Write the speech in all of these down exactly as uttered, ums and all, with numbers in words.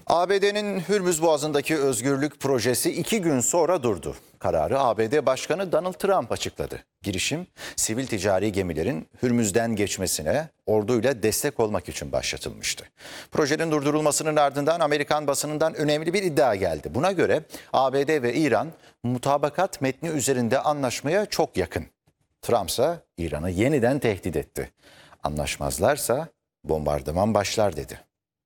A B D'nin Hürmüz Boğazı'ndaki özgürlük projesi iki gün sonra durdu. Kararı A B D Başkanı Donald Trump açıkladı. Girişim, sivil ticari gemilerin Hürmüz'den geçmesine orduyla destek olmak için başlatılmıştı. Projenin durdurulmasının ardından Amerikan basınından önemli bir iddia geldi. Buna göre A B D ve İran mutabakat metni üzerinde anlaşmaya çok yakın. Trump ise İran'ı yeniden tehdit etti. Anlaşmazlarsa bombardıman başlar dedi.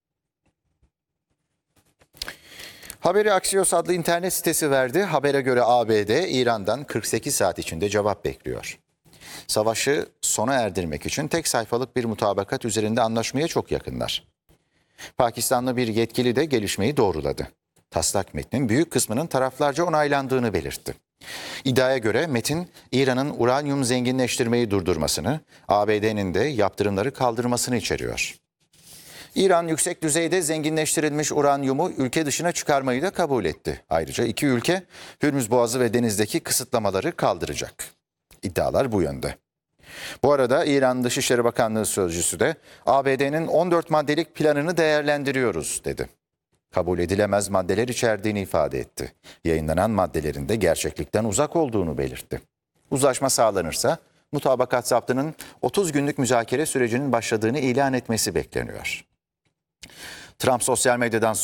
Haberi Axios adlı internet sitesi verdi. Habere göre A B D, İran'dan kırk sekiz saat içinde cevap bekliyor. Savaşı sona erdirmek için tek sayfalık bir mutabakat üzerinde anlaşmaya çok yakınlar. Pakistanlı bir yetkili de gelişmeyi doğruladı. Taslak metnin büyük kısmının taraflarca onaylandığını belirtti. İddiaya göre metin, İran'ın uranyum zenginleştirmeyi durdurmasını, A B D'nin de yaptırımları kaldırmasını içeriyor. İran yüksek düzeyde zenginleştirilmiş uranyumu ülke dışına çıkarmayı da kabul etti. Ayrıca iki ülke Hürmüz Boğazı ve denizdeki kısıtlamaları kaldıracak. İddialar bu yönde. Bu arada İran Dışişleri Bakanlığı sözcüsü de A B D'nin on dört maddelik planını değerlendiriyoruz dedi. Kabul edilemez maddeler içerdiğini ifade etti. Yayınlanan maddelerin de gerçeklikten uzak olduğunu belirtti. Uzlaşma sağlanırsa mutabakat zaptının otuz günlük müzakere sürecinin başladığını ilan etmesi bekleniyor. Trump sosyal medyadan